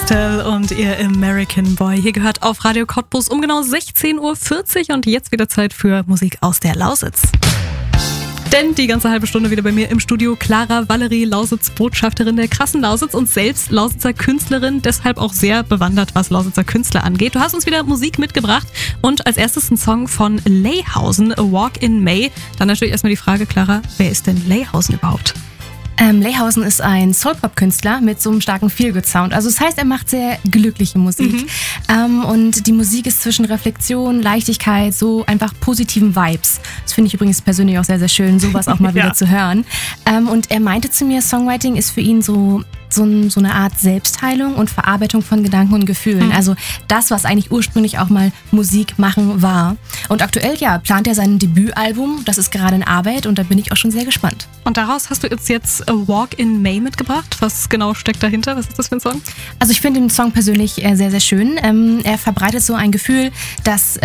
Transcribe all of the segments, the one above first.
Estelle und ihr American Boy. Hier gehört auf Radio Cottbus um genau 16.40 Uhr und jetzt wieder Zeit für Musik aus der Lausitz. Denn die ganze halbe Stunde wieder bei mir im Studio Clara Valerie Lausitz, Botschafterin der krassen Lausitz und selbst Lausitzer Künstlerin, deshalb auch sehr bewandert, was Lausitzer Künstler angeht. Du hast uns wieder Musik mitgebracht und als erstes ein Song von Leyhausen, A Walk in May. Dann natürlich erstmal die Frage, Clara, wer ist denn Leyhausen überhaupt? Leyhausen ist ein Soul-Pop-Künstler mit so einem starken Feel-Good-Sound. Also das heißt, er macht sehr glückliche Musik. Und die Musik ist zwischen Reflexion, Leichtigkeit, so einfach positiven Vibes. Das finde ich übrigens persönlich auch sehr, sehr schön, sowas auch mal wieder zu hören. Und er meinte zu mir, Songwriting ist für ihn so eine Art Selbstheilung und Verarbeitung von Gedanken und Gefühlen. Also das, was eigentlich ursprünglich auch mal Musik machen war. Und aktuell, plant er sein Debütalbum. Das ist gerade in Arbeit und da bin ich auch schon sehr gespannt. Und daraus hast du jetzt A Walk in May mitgebracht. Was genau steckt dahinter? Was ist das für ein Song? Also ich finde den Song persönlich sehr, sehr schön. Er verbreitet so ein Gefühl, dass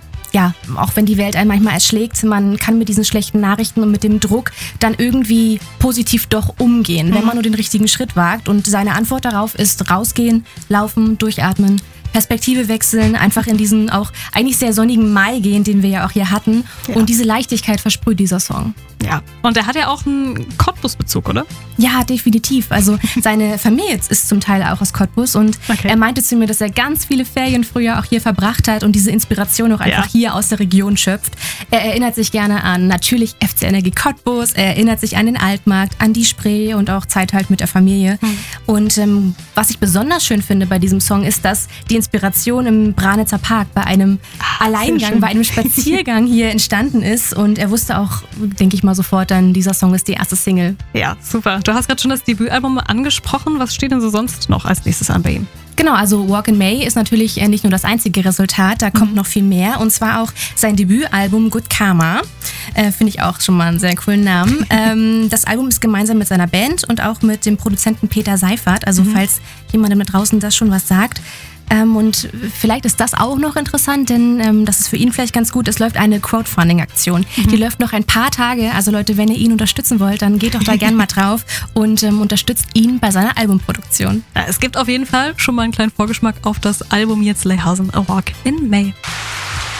auch wenn die Welt einen manchmal erschlägt, man kann mit diesen schlechten Nachrichten und mit dem Druck dann irgendwie positiv doch umgehen, wenn man nur den richtigen Schritt wagt. Und seine Antwort darauf ist rausgehen, laufen, durchatmen, Perspektive wechseln, einfach in diesen auch eigentlich sehr sonnigen Mai gehen, den wir ja auch hier hatten. Ja. Und diese Leichtigkeit versprüht dieser Song. Ja, und er hat ja auch einen Cottbus-Bezug, oder? Ja, definitiv. Also seine Familie ist zum Teil auch aus Cottbus und er meinte zu mir, dass er ganz viele Ferien früher auch hier verbracht hat und diese Inspiration auch einfach hier aus der Region schöpft. Er erinnert sich gerne an natürlich FC Energie Cottbus, er erinnert sich an den Altmarkt, an die Spree und auch Zeit halt mit der Familie. Und was ich besonders schön finde bei diesem Song ist, dass die Inspiration im Branitzer Park bei einem Alleingang, bei einem Spaziergang hier entstanden ist und er wusste auch, denke ich mal, sofort dann, dieser Song ist die erste Single. Ja, super. Du hast gerade schon das Debütalbum angesprochen. Was steht denn so sonst noch als nächstes an bei ihm? Genau, also Walk in May ist natürlich nicht nur das einzige Resultat, da kommt noch viel mehr und zwar auch sein Debütalbum Good Karma. Finde ich auch schon mal einen sehr coolen Namen. Das Album ist gemeinsam mit seiner Band und auch mit dem Produzenten Peter Seifert, also falls jemandem da draußen das schon was sagt. Und vielleicht ist das auch noch interessant, denn das ist für ihn vielleicht ganz gut. Es läuft eine Crowdfunding-Aktion. Die läuft noch ein paar Tage. Also Leute, wenn ihr ihn unterstützen wollt, dann geht doch da gerne mal drauf und unterstützt ihn bei seiner Albumproduktion. Ja, es gibt auf jeden Fall schon mal einen kleinen Vorgeschmack auf das Album jetzt Leyhausen, A Walk in May.